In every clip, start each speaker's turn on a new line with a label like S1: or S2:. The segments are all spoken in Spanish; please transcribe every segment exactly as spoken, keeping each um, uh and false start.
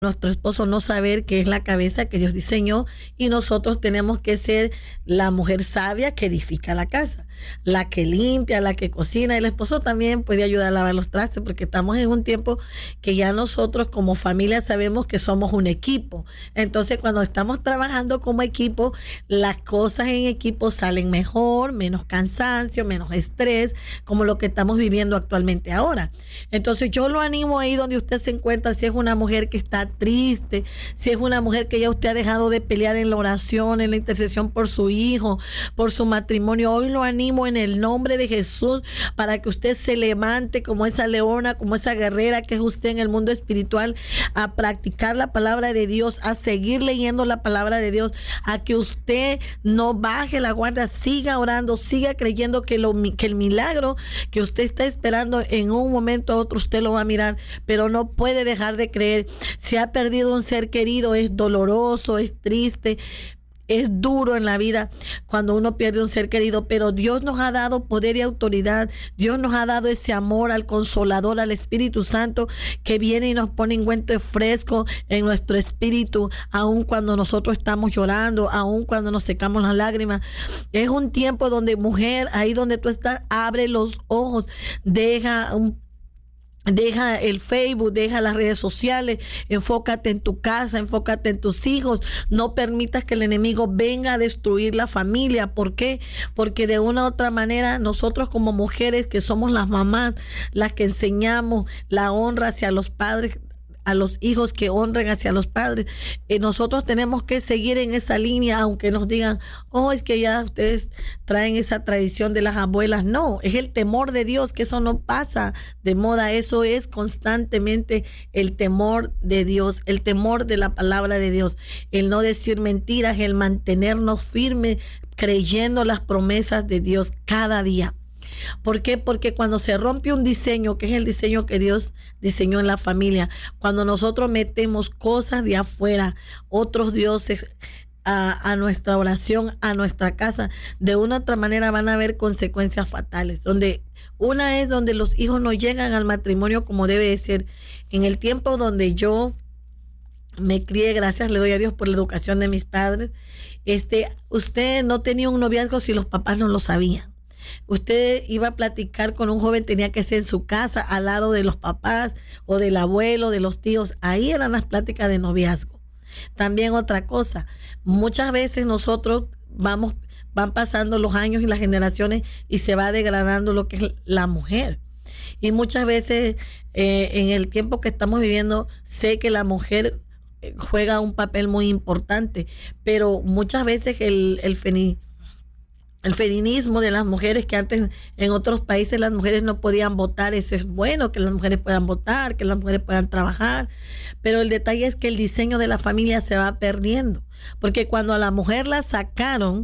S1: nuestro esposo no saber que es la cabeza que Dios diseñó, y nosotros tenemos que ser la mujer sabia que edifica la casa, la que limpia, la que cocina. El esposo también puede ayudar a lavar los trastes, porque estamos en un tiempo que ya nosotros como familia sabemos que somos un equipo. Entonces, cuando estamos trabajando como equipo, las cosas en equipo salen mejor, menos cansancio, menos estrés, como lo que estamos viviendo actualmente ahora. Entonces, yo lo animo ahí donde usted se encuentra. Si es una mujer que está triste, si es una mujer que ya usted ha dejado de pelear en la oración, en la intercesión por su hijo, por su matrimonio, hoy lo animo en el nombre de Jesús para que usted se levante como esa leona, como esa guerrera que es usted en el mundo espiritual, a practicar la palabra de Dios, a seguir leyendo la palabra de Dios, a que usted no baje la guardia, siga orando, siga creyendo que, lo, que el milagro que usted está esperando en un momento u otro usted lo va a mirar, pero no puede dejar de creer. Si ha perdido un ser querido, es doloroso, es triste, es duro en la vida cuando uno pierde un ser querido, pero Dios nos ha dado poder y autoridad. Dios nos ha dado ese amor al Consolador, al Espíritu Santo, que viene y nos pone ungüento fresco en nuestro espíritu, aun cuando nosotros estamos llorando, aun cuando nos secamos las lágrimas. Es un tiempo donde, mujer, ahí donde tú estás, abre los ojos, deja un Deja el Facebook, deja las redes sociales, enfócate en tu casa, enfócate en tus hijos. No permitas que el enemigo venga a destruir la familia. ¿Por qué? Porque de una u otra manera nosotros como mujeres que somos las mamás, las que enseñamos la honra hacia los padres, a los hijos que honren hacia los padres, eh, nosotros tenemos que seguir en esa línea, aunque nos digan, oh, es que ya ustedes traen esa tradición de las abuelas. No, es el temor de Dios, que eso no pasa de moda, eso es constantemente el temor de Dios, el temor de la palabra de Dios, el no decir mentiras, el mantenernos firmes creyendo las promesas de Dios cada día. ¿Por qué? Porque cuando se rompe un diseño, que es el diseño que Dios diseñó en la familia, cuando nosotros metemos cosas de afuera, otros dioses, a, a nuestra oración, a nuestra casa, de una u otra manera van a haber consecuencias fatales. Donde una es donde los hijos no llegan al matrimonio como debe de ser. En el tiempo donde yo me crié, gracias le doy a Dios por la educación de mis padres, este, usted no tenía un noviazgo si los papás no lo sabían. Usted iba a platicar con un joven, tenía que ser en su casa, al lado de los papás o del abuelo, de los tíos. Ahí eran las pláticas de noviazgo. También otra cosa, muchas veces nosotros vamos, van pasando los años y las generaciones y se va degradando lo que es la mujer. Y muchas veces eh, en el tiempo que estamos viviendo, sé que la mujer juega un papel muy importante, pero muchas veces el, el feminismo El feminismo de las mujeres, que antes en otros países las mujeres no podían votar, eso es bueno, que las mujeres puedan votar, que las mujeres puedan trabajar, pero el detalle es que el diseño de la familia se va perdiendo, porque cuando a la mujer la sacaron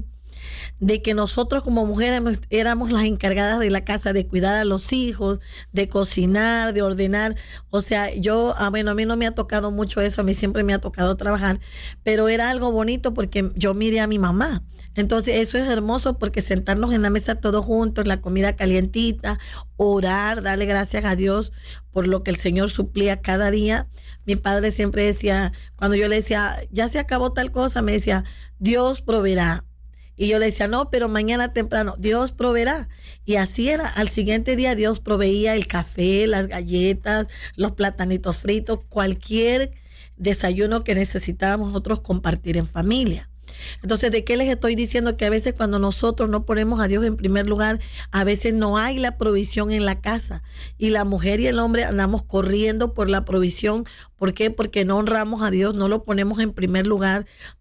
S1: de que nosotros como mujeres éramos las encargadas de la casa, de cuidar a los hijos, de cocinar, de ordenar, o sea, yo, ah, bueno, a mí no me ha tocado mucho eso, a mí siempre me ha tocado trabajar, pero era algo bonito porque yo miré a mi mamá. Entonces eso es hermoso, porque sentarnos en la mesa todos juntos, la comida calientita, orar, darle gracias a Dios por lo que el Señor suplía cada día. Mi padre siempre decía, cuando yo le decía, ya se acabó tal cosa, me decía, Dios proveerá. Y yo le decía, no, pero mañana temprano, Dios proveerá. Y así era. Al siguiente día Dios proveía el café, las galletas, los platanitos fritos, cualquier desayuno que necesitábamos nosotros compartir en familia. Entonces, ¿de qué les estoy diciendo? Que a veces cuando nosotros no ponemos a Dios en primer lugar, a veces no hay la provisión en la casa. Y la mujer y el hombre andamos corriendo por la provisión. ¿Por qué? Porque no honramos a Dios, no lo ponemos en primer lugar,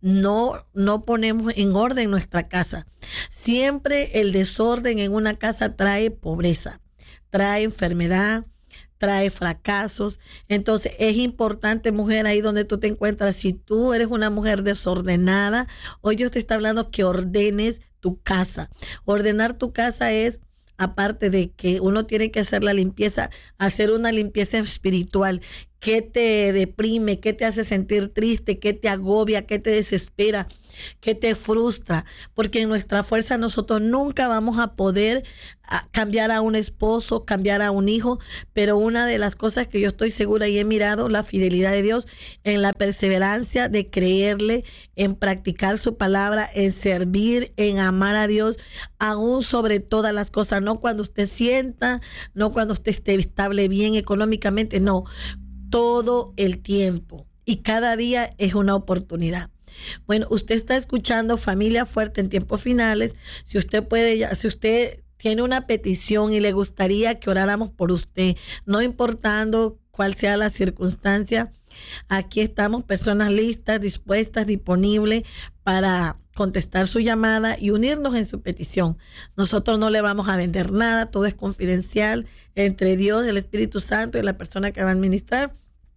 S1: no, no ponemos en orden nuestra casa. Siempre el desorden en una casa trae pobreza, trae enfermedad, trae fracasos. Entonces es importante, mujer, ahí donde tú te encuentras, si tú eres una mujer desordenada, hoy Dios te está hablando que ordenes tu casa. Ordenar tu casa es, aparte de que uno tiene que hacer la limpieza, hacer una limpieza espiritual. ¿Qué te deprime? ¿Qué te hace sentir triste? ¿Qué te agobia? ¿Qué te desespera? que te frustra, porque en nuestra fuerza nosotros nunca vamos a poder a cambiar a un esposo, cambiar a un hijo, pero una de las cosas que yo estoy segura y he mirado la fidelidad de Dios en la perseverancia de creerle, en practicar su palabra, en servir, en amar a Dios, aún sobre todas las cosas, no cuando usted sienta, no cuando usted esté estable bien económicamente, no, todo el tiempo y cada día es una oportunidad. Bueno, usted está escuchando Familia Fuerte en Tiempos Finales. Si usted puede, si usted tiene una petición y le gustaría que oráramos por usted, no importando cuál sea la circunstancia, aquí estamos, personas listas, dispuestas, disponibles para contestar su llamada y unirnos en su petición. Nosotros no le vamos a vender nada, todo es confidencial entre Dios, el Espíritu Santo y la persona que va a administrar.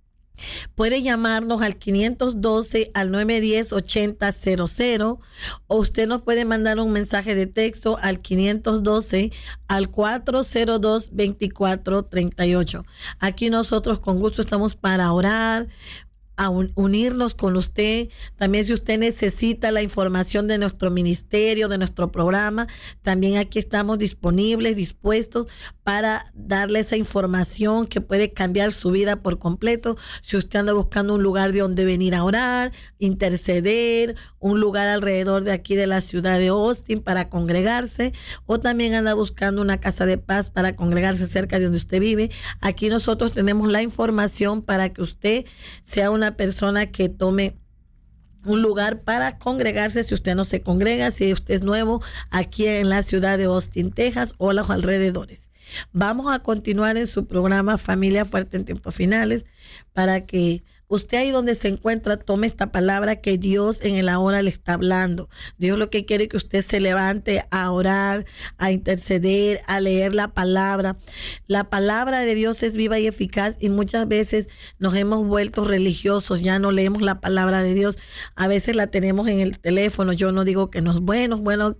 S1: Puede llamarnos al quinientos doce al novecientos diez, ochenta cero cero o usted nos puede mandar un mensaje de texto al quinientos doce al cuatrocientos dos, veinticuatro treinta y ocho. Aquí nosotros con gusto estamos para orar, a un, unirnos con usted. También si usted necesita la información de nuestro ministerio, de nuestro programa, también aquí estamos disponibles, dispuestos para darle esa información que puede cambiar su vida por completo. Si usted anda buscando un lugar de donde venir a orar, interceder, un lugar alrededor de aquí de la ciudad de Austin para congregarse, o también anda buscando una casa de paz para congregarse cerca de donde usted vive, aquí nosotros tenemos la información para que usted sea una persona que tome un lugar para congregarse. Si usted no se congrega, si usted es nuevo aquí en la ciudad de Austin, Texas o los alrededores. Vamos a continuar en su programa Familia Fuerte en Tiempos Finales para que usted ahí donde se encuentra tome esta palabra que Dios en el ahora le está hablando. Dios lo que quiere es que usted se levante a orar, a interceder, a leer la palabra. La palabra de Dios es viva y eficaz y muchas veces nos hemos vuelto religiosos, ya no leemos la palabra de Dios. A veces la tenemos en el teléfono. Yo no digo que no es bueno, es bueno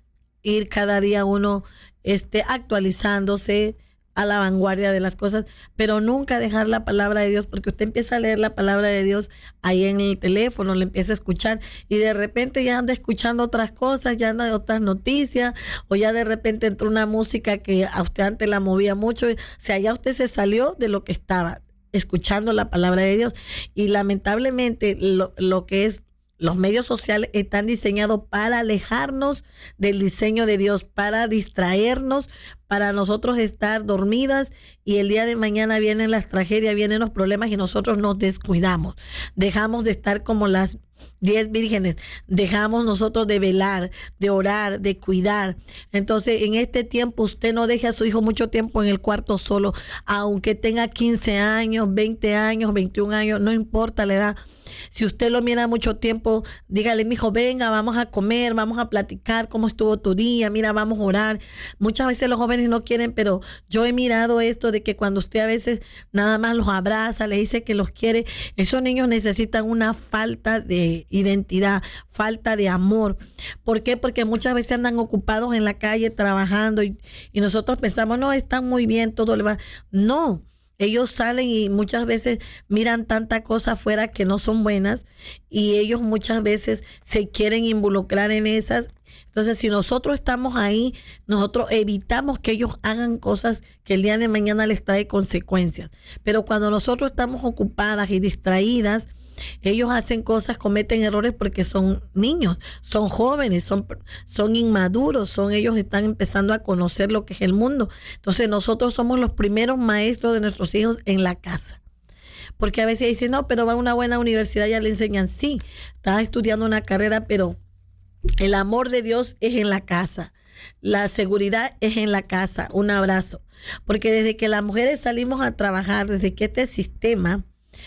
S1: ir cada día uno esté actualizándose a la vanguardia de las cosas, pero nunca dejar la palabra de Dios, porque usted empieza a leer la palabra de Dios ahí en el teléfono, le empieza a escuchar y de repente ya anda escuchando otras cosas, ya anda de otras noticias, o ya de repente entró una música que a usted antes la movía mucho, o sea, ya usted se salió de lo que estaba escuchando la palabra de Dios. Y lamentablemente lo, lo que es los medios sociales están diseñados para alejarnos del diseño de Dios, para distraernos, para nosotros estar dormidas y el día de mañana vienen las tragedias, vienen los problemas y nosotros nos descuidamos. Dejamos de estar como las diez vírgenes, dejamos nosotros de velar, de orar, de cuidar. Entonces, en este tiempo usted no deje a su hijo mucho tiempo en el cuarto solo, aunque tenga quince años, veinte años, veintiún años, no importa la edad. Si usted lo mira mucho tiempo, dígale, mijo, venga, vamos a comer, vamos a platicar cómo estuvo tu día, mira, vamos a orar. Muchas veces los jóvenes no quieren, pero yo he mirado esto de que cuando usted a veces nada más los abraza, le dice que los quiere, esos niños necesitan una falta de identidad, falta de amor. ¿Por qué? Porque muchas veces andan ocupados en la calle trabajando y, y nosotros pensamos, no, están muy bien, todo le va. No. Ellos salen y muchas veces miran tanta cosa afuera que no son buenas y ellos muchas veces se quieren involucrar en esas. Entonces, si nosotros estamos ahí, nosotros evitamos que ellos hagan cosas que el día de mañana les trae consecuencias. Pero cuando nosotros estamos ocupadas y distraídas, ellos hacen cosas, cometen errores porque son niños, son jóvenes, son, son inmaduros, son ellos están empezando a conocer lo que es el mundo. Entonces nosotros somos los primeros maestros de nuestros hijos en la casa. Porque a veces dicen, no, pero va a una buena universidad, ya le enseñan, sí, está estudiando una carrera, pero el amor de Dios es en la casa. La seguridad es en la casa. Un abrazo. Porque desde que las mujeres salimos a trabajar, desde que este sistema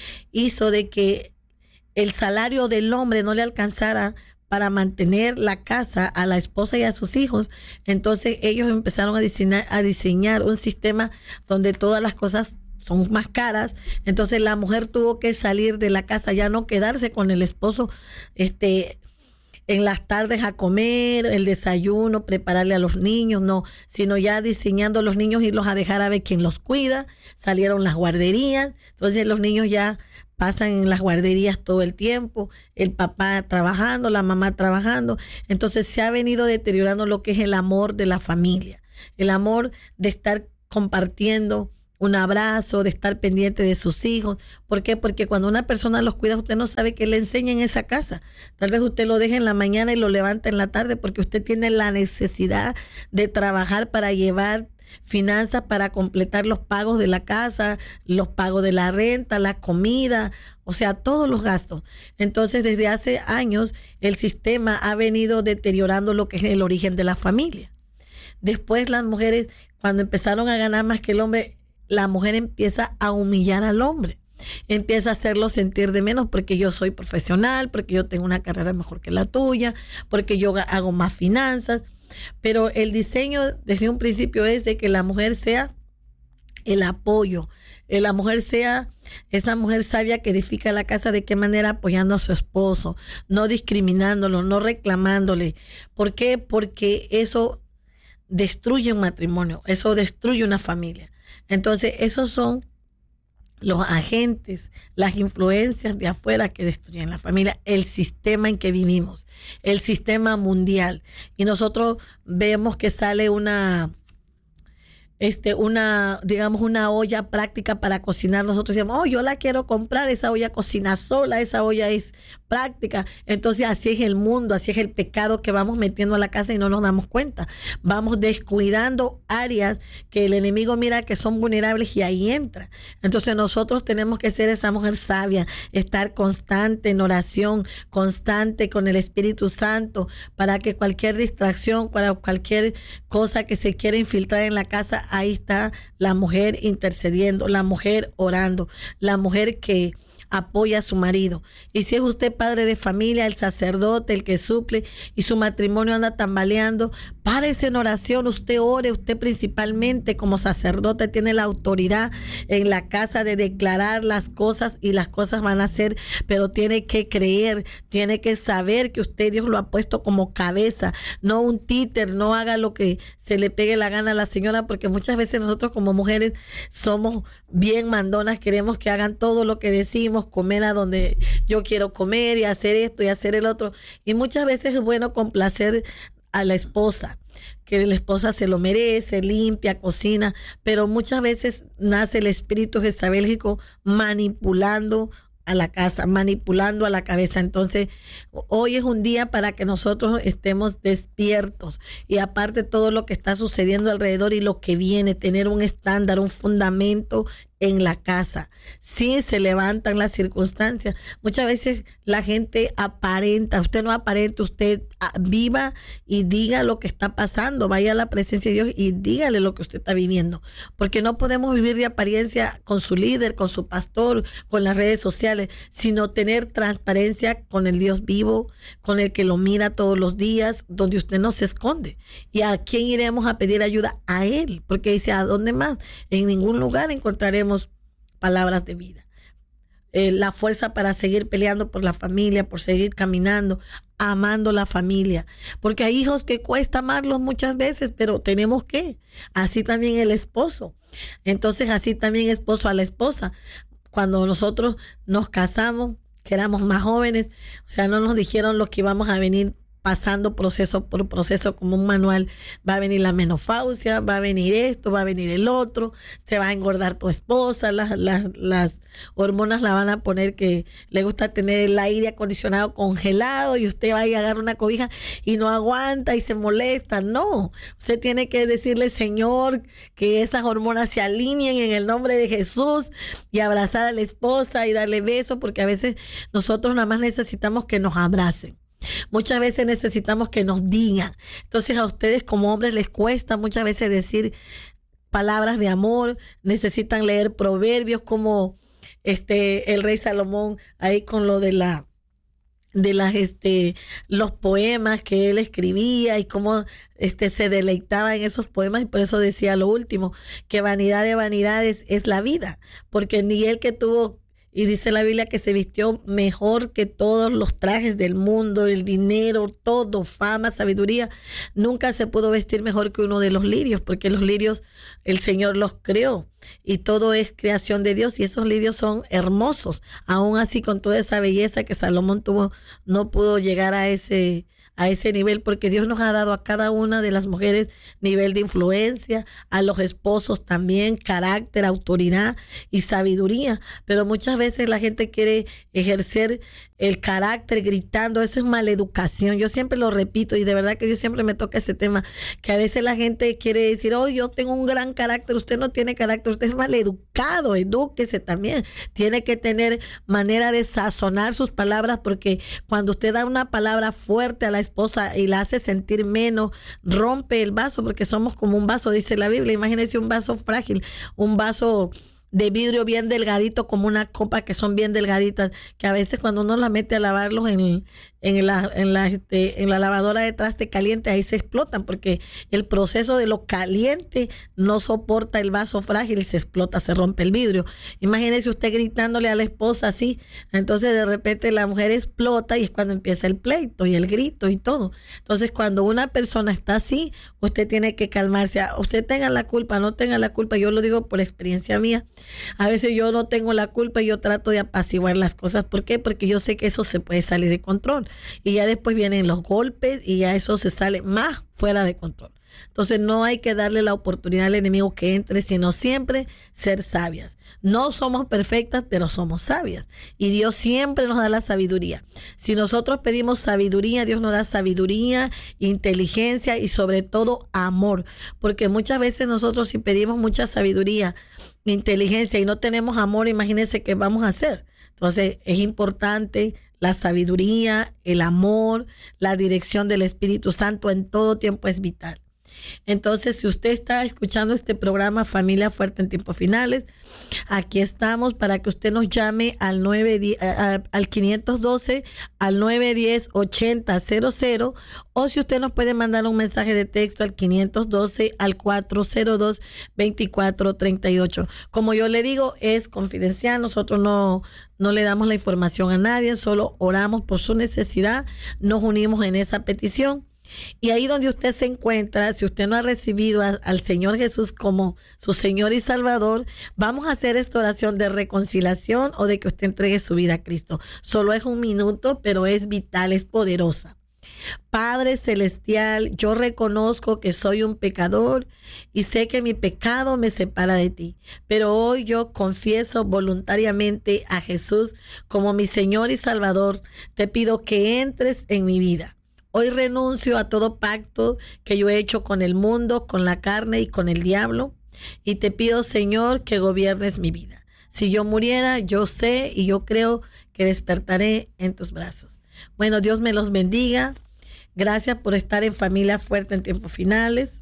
S1: hizo de que el salario del hombre no le alcanzara para mantener la casa a la esposa y a sus hijos, entonces ellos empezaron a diseñar, a diseñar un sistema donde todas las cosas son más caras. Entonces la mujer tuvo que salir de la casa, ya no quedarse con el esposo este en las tardes a comer, el desayuno, prepararle a los niños, no, sino ya diseñando los niños, irlos a dejar a ver quién los cuida. Salieron las guarderías, entonces los niños ya pasan en las guarderías todo el tiempo, el papá trabajando, la mamá trabajando. Entonces se ha venido deteriorando lo que es el amor de la familia, el amor de estar compartiendo un abrazo, de estar pendiente de sus hijos. ¿Por qué? Porque cuando una persona los cuida, usted no sabe qué le enseña en esa casa. Tal vez usted lo deje en la mañana y lo levanta en la tarde porque usted tiene la necesidad de trabajar para llevar finanzas, para completar los pagos de la casa, los pagos de la renta, la comida, o sea, todos los gastos. Entonces, desde hace años, el sistema ha venido deteriorando lo que es el origen de la familia. Después, las mujeres, cuando empezaron a ganar más que el hombre, la mujer empieza a humillar al hombre, empieza a hacerlo sentir de menos porque yo soy profesional, porque yo tengo una carrera mejor que la tuya, porque yo hago más finanzas. Pero el diseño desde un principio es de que la mujer sea el apoyo, que la mujer sea esa mujer sabia que edifica la casa. ¿De qué manera? Apoyando a su esposo, no discriminándolo, no reclamándole. ¿Por qué? Porque eso destruye un matrimonio, eso destruye una familia. Entonces, esos son los agentes, las influencias de afuera que destruyen la familia, el sistema en que vivimos, el sistema mundial. Y nosotros vemos que sale una, este, una, digamos, una olla práctica para cocinar. Nosotros decimos, oh, yo la quiero comprar, esa olla cocina sola, esa olla es práctica. Entonces así es el mundo, así es el pecado que vamos metiendo a la casa y no nos damos cuenta. Vamos descuidando áreas que el enemigo mira que son vulnerables y ahí entra. Entonces nosotros tenemos que ser esa mujer sabia, estar constante en oración, constante con el Espíritu Santo, para que cualquier distracción, para cualquier cosa que se quiera infiltrar en la casa, ahí está la mujer intercediendo, la mujer orando, la mujer que apoya a su marido. Y si es usted padre de familia, el sacerdote, el que suple, y su matrimonio anda tambaleando, párese en oración, usted ore, usted principalmente como sacerdote tiene la autoridad en la casa de declarar las cosas y las cosas van a ser, pero tiene que creer, tiene que saber que usted Dios lo ha puesto como cabeza, no un títer. No haga lo que se le pegue la gana a la señora, porque muchas veces nosotros como mujeres somos bien mandonas, queremos que hagan todo lo que decimos, comer a donde yo quiero comer y hacer esto y hacer el otro. Y muchas veces es bueno complacer a la esposa, que la esposa se lo merece, limpia, cocina, pero muchas veces nace el espíritu jezabélico manipulando a la casa, manipulando a la cabeza. Entonces, hoy es un día para que nosotros estemos despiertos y aparte todo lo que está sucediendo alrededor y lo que viene, tener un estándar, un fundamento en la casa. Sí se levantan las circunstancias. Muchas veces la gente aparenta, usted no aparenta, usted viva y diga lo que está pasando, vaya a la presencia de Dios y dígale lo que usted está viviendo, porque no podemos vivir de apariencia con su líder, con su pastor, con las redes sociales, sino tener transparencia con el Dios vivo, con el que lo mira todos los días, donde usted no se esconde. ¿Y a quién iremos a pedir ayuda? A Él, porque dice, ¿a dónde más? En ningún lugar encontraremos palabras de vida, eh, la fuerza para seguir peleando por la familia, por seguir caminando, amando la familia, porque hay hijos que cuesta amarlos muchas veces, pero tenemos que, así también el esposo. Entonces así también esposo a la esposa. Cuando nosotros nos casamos, que éramos más jóvenes, o sea, no nos dijeron lo que íbamos a venir pasando proceso por proceso como un manual. Va a venir la menopausia, va a venir esto, va a venir el otro, se va a engordar tu esposa, las, las, las hormonas la van a poner que le gusta tener el aire acondicionado congelado y usted va a agarrar una cobija y no aguanta y se molesta. No, usted tiene que decirle, Señor, que esas hormonas se alineen en el nombre de Jesús y abrazar a la esposa y darle besos, porque a veces nosotros nada más necesitamos que nos abracen. Muchas veces necesitamos que nos digan. Entonces a ustedes como hombres les cuesta muchas veces decir palabras de amor, necesitan leer proverbios como este el rey Salomón ahí con lo de la de las este los poemas que él escribía y cómo este se deleitaba en esos poemas, y por eso decía lo último, que vanidad de vanidades es la vida, porque ni él que tuvo y dice la Biblia que se vistió mejor que todos los trajes del mundo, el dinero, todo, fama, sabiduría. Nunca se pudo vestir mejor que uno de los lirios, porque los lirios el Señor los creó y todo es creación de Dios y esos lirios son hermosos. Aún así, con toda esa belleza que Salomón tuvo, no pudo llegar a ese a ese nivel, porque Dios nos ha dado a cada una de las mujeres nivel de influencia, a los esposos también, carácter, autoridad y sabiduría, pero muchas veces la gente quiere ejercer el carácter gritando, eso es maleducación. Yo siempre lo repito y de verdad que yo siempre me toca ese tema, que a veces la gente quiere decir, oh, yo tengo un gran carácter, usted no tiene carácter, usted es maleducado, edúquese también, tiene que tener manera de sazonar sus palabras, porque cuando usted da una palabra fuerte a la esposa y la hace sentir menos, rompe el vaso, porque somos como un vaso, dice la Biblia. Imagínese un vaso frágil, un vaso de vidrio bien delgadito, como una copa, que son bien delgaditas, que a veces cuando uno la mete a lavarlos en, en, la, en, la, este, en la lavadora de traste caliente, ahí se explotan, porque el proceso de lo caliente no soporta el vaso frágil y se explota, se rompe el vidrio. Imagínese usted gritándole a la esposa así, entonces de repente la mujer explota y es cuando empieza el pleito y el grito y todo. Entonces cuando una persona está así, usted tiene que calmarse. Usted tenga la culpa, no tenga la culpa, yo lo digo por experiencia mía. A veces yo no tengo la culpa y yo trato de apaciguar las cosas. ¿Por qué? Porque yo sé que eso se puede salir de control. Y ya después vienen los golpes y ya eso se sale más fuera de control. Entonces no hay que darle la oportunidad al enemigo que entre, sino siempre ser sabias. No somos perfectas, pero somos sabias. Y Dios siempre nos da la sabiduría. Si nosotros pedimos sabiduría, Dios nos da sabiduría, inteligencia y sobre todo amor. Porque muchas veces nosotros si pedimos mucha sabiduría, inteligencia y no tenemos amor, imagínense qué vamos a hacer. Entonces es importante la sabiduría, el amor, la dirección del Espíritu Santo en todo tiempo es vital. Entonces, si usted está escuchando este programa Familia Fuerte en Tiempos Finales, aquí estamos para que usted nos llame al nueve diez, al quinientos doce, al nueve diez, ochenta cero cero, o si usted nos puede mandar un mensaje de texto al quinientos doce, al cuatro cero dos, veinticuatro treinta y ocho. Como yo le digo, es confidencial, nosotros no, no le damos la información a nadie, solo oramos por su necesidad, nos unimos en esa petición. Y ahí donde usted se encuentra, si usted no ha recibido a, al Señor Jesús como su Señor y Salvador, vamos a hacer esta oración de reconciliación o de que usted entregue su vida a Cristo. Solo es un minuto, pero es vital, es poderosa. Padre Celestial, yo reconozco que soy un pecador y sé que mi pecado me separa de ti, pero hoy yo confieso voluntariamente a Jesús como mi Señor y Salvador. Te pido que entres en mi vida. Hoy renuncio a todo pacto que yo he hecho con el mundo, con la carne y con el diablo. Y te pido, Señor, que gobiernes mi vida. Si yo muriera, yo sé y yo creo que despertaré en tus brazos. Bueno, Dios me los bendiga. Gracias por estar en Familia Fuerte en Tiempos Finales.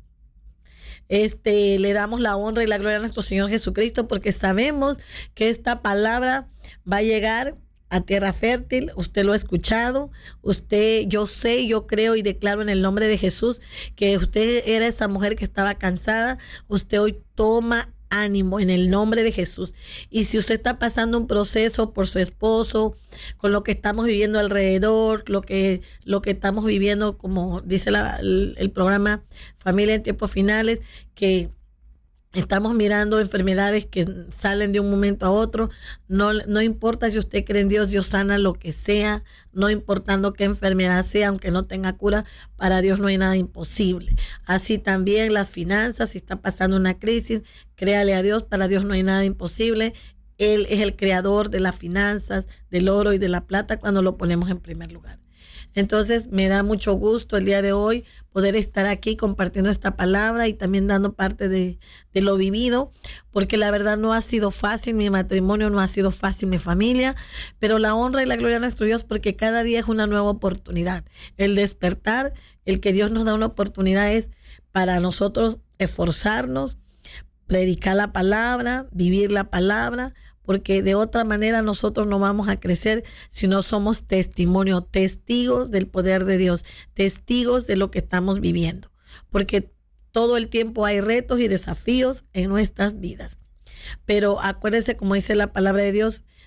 S1: Este, le damos la honra y la gloria a nuestro Señor Jesucristo porque sabemos que esta palabra va a llegar a tierra fértil. Usted lo ha escuchado, usted, yo sé, yo creo y declaro en el nombre de Jesús que usted era esa mujer que estaba cansada. Usted hoy toma ánimo en el nombre de Jesús. Y si usted está pasando un proceso por su esposo, con lo que estamos viviendo alrededor, lo que, lo que estamos viviendo, como dice la, el, el programa Familia en Tiempos Finales, que estamos mirando enfermedades que salen de un momento a otro. No, no importa si usted cree en Dios, Dios sana lo que sea, no importando qué enfermedad sea, aunque no tenga cura, para Dios no hay nada imposible. Así también las finanzas, si está pasando una crisis, créale a Dios, para Dios no hay nada imposible. Él es el creador de las finanzas, del oro y de la plata cuando lo ponemos en primer lugar. Entonces me da mucho gusto el día de hoy poder estar aquí compartiendo esta palabra y también dando parte de, de lo vivido, porque la verdad no ha sido fácil, mi matrimonio no ha sido fácil, mi familia, pero la honra y la gloria a nuestro Dios porque cada día es una nueva oportunidad. El despertar, el que Dios nos da una oportunidad es para nosotros esforzarnos, predicar la palabra, vivir la palabra, porque de otra manera nosotros no vamos a crecer si no somos testimonio, testigos del poder de Dios, testigos de lo que estamos viviendo, porque todo el tiempo hay retos y desafíos en nuestras vidas. Pero acuérdense, como dice la palabra de Dios,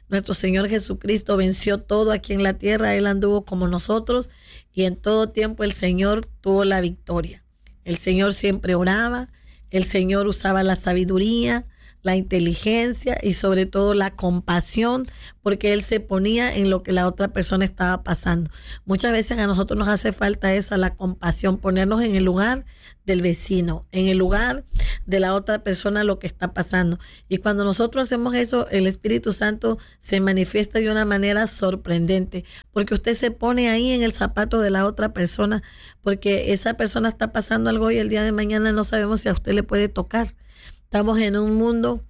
S1: Nuestro Señor Jesucristo venció todo aquí en la tierra. Él anduvo como nosotros y en todo tiempo el Señor tuvo la victoria. El Señor siempre oraba, el Señor usaba la sabiduría, la inteligencia y sobre todo la compasión, porque Él se ponía en lo que la otra persona estaba pasando. Muchas veces a nosotros nos hace falta esa, la compasión, ponernos en el lugar del vecino, en el lugar de la otra persona, lo que está pasando. Y cuando nosotros hacemos eso, el Espíritu Santo se manifiesta de una manera sorprendente, porque usted se pone ahí en el zapato de la otra persona, porque esa persona está pasando algo y el día de mañana no sabemos si a usted le puede tocar. Estamos en un mundo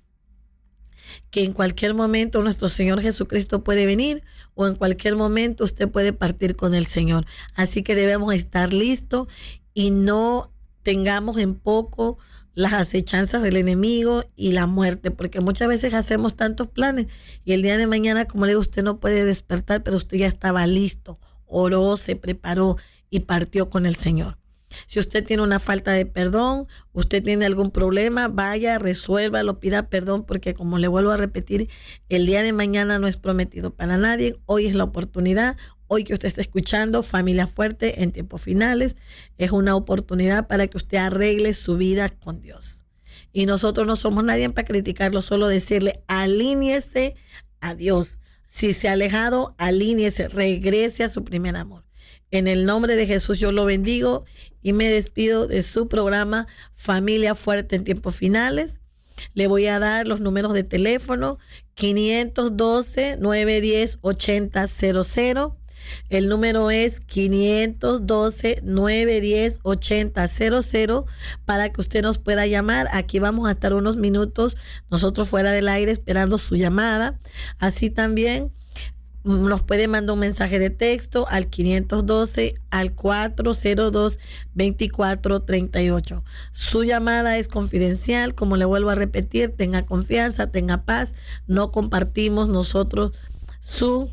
S1: que en cualquier momento nuestro Señor Jesucristo puede venir o en cualquier momento usted puede partir con el Señor. Así que debemos estar listos y no tengamos en poco las acechanzas del enemigo y la muerte, porque muchas veces hacemos tantos planes y el día de mañana, como le digo, usted no puede despertar, pero usted ya estaba listo, oró, se preparó y partió con el Señor. Si usted tiene una falta de perdón, usted tiene algún problema, vaya, resuélvalo, pida perdón, porque como le vuelvo a repetir, el día de mañana no es prometido para nadie. Hoy es la oportunidad, hoy que usted está escuchando Familia Fuerte en Tiempos Finales, es una oportunidad para que usted arregle su vida con Dios. Y nosotros no somos nadie para criticarlo, solo decirle, alíñese a Dios. Si se ha alejado, alíñese, regrese a su primer amor. En el nombre de Jesús yo lo bendigo y me despido de su programa Familia Fuerte en Tiempos Finales. Le voy a dar los números de teléfono quinientos doce, nueve diez, ochenta cero cero. El número es quinientos doce, nueve diez, ochenta cero cero para que usted nos pueda llamar. Aquí vamos a estar unos minutos nosotros fuera del aire esperando su llamada. Así también nos puede mandar un mensaje de texto al quinientos doce al cuatro cero dos, veinticuatro treinta y ocho. Su llamada es confidencial, como le vuelvo a repetir, tenga confianza, tenga paz. No compartimos nosotros su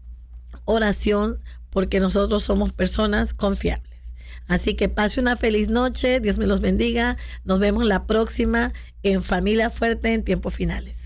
S1: oración porque nosotros somos personas confiables. Así que pase una feliz noche, Dios me los bendiga. Nos vemos la próxima en Familia Fuerte en Tiempos Finales.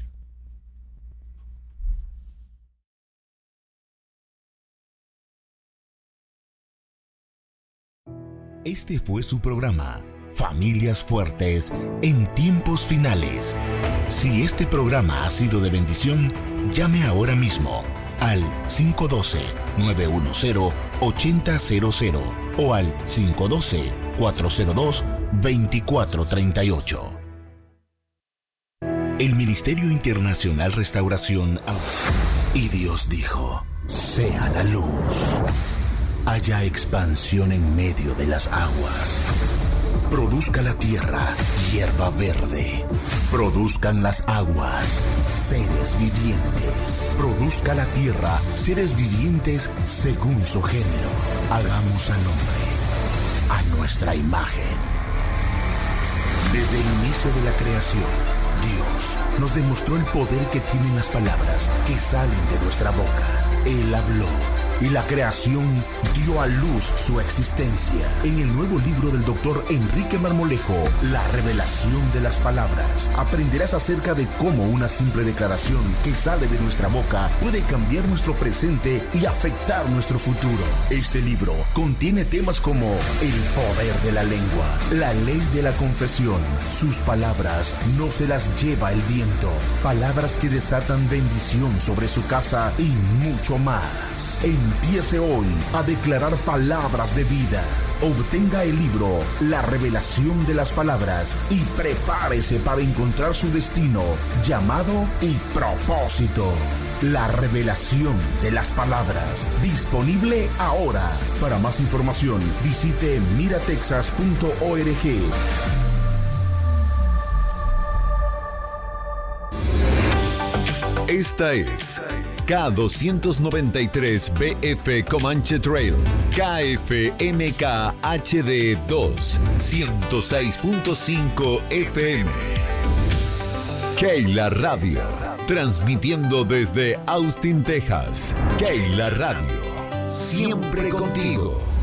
S2: Este fue su programa, Familias Fuertes en Tiempos Finales. Si este programa ha sido de bendición, llame ahora mismo al cinco uno dos, nueve uno cero, ocho cero cero cero o al cinco uno dos, cuatro cero dos, dos cuatro tres ocho. El Ministerio Internacional Restauración. Y Dios dijo, sea la luz. Haya expansión en medio de las aguas. Produzca la tierra hierba verde. Produzcan las aguas seres vivientes. Produzca la tierra seres vivientes según su género. Hagamos al hombre a nuestra imagen. Desde el inicio de la creación, Dios nos demostró el poder que tienen las palabras que salen de nuestra boca. Él habló y la creación dio a luz su existencia. En el nuevo libro del doctor Enrique Marmolejo, La Revelación de las Palabras, aprenderás acerca de cómo una simple declaración que sale de nuestra boca puede cambiar nuestro presente y afectar nuestro futuro. Este libro contiene temas como el poder de la lengua, la ley de la confesión, sus palabras no se las lleva el viento, palabras que desatan bendición sobre su casa y mucho más. Empiece hoy a declarar palabras de vida. Obtenga el libro La Revelación de las Palabras y prepárese para encontrar su destino, llamado y propósito. La Revelación de las Palabras. Disponible ahora. Para más información, visite miratexas punto org.
S3: Esta es K doscientos noventa y tres B F Comanche Trail, K F M K H D dos, ciento seis punto cinco F M. Keila Radio, transmitiendo desde Austin, Texas. Keila Radio, siempre contigo.